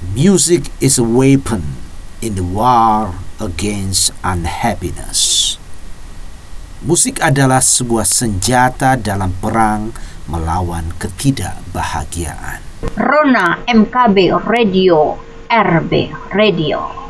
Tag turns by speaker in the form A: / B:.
A: Music is a weapon in the war against unhappiness. Musik adalah sebuah senjata dalam perang melawan ketidakbahagiaan.
B: Rona MKB Radio, RB Radio.